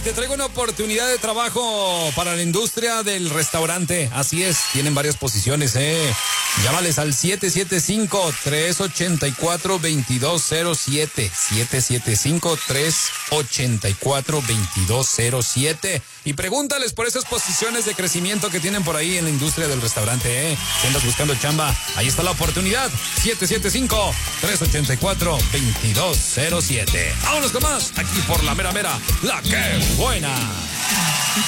te traigo una oportunidad de trabajo para la industria del restaurante. Así es, tienen varias posiciones, Llámales al 775-384-2207. 775-384-2207. Y pregúntales por esas posiciones de crecimiento que tienen por ahí en la industria del restaurante, Si andas buscando chamba, ahí está la oportunidad. 775-384-2207. Vámonos con más, aquí por la mera mera, la que buena.